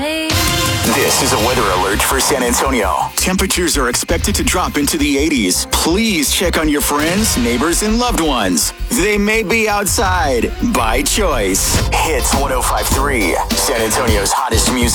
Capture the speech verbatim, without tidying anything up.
me. This is a weather alert for San Antonio. Temperatures are expected to drop into the eighties. Please check on your friends, neighbors, and loved ones. They may be outside by choice. Hits one oh five point three, San Antonio's hottest music.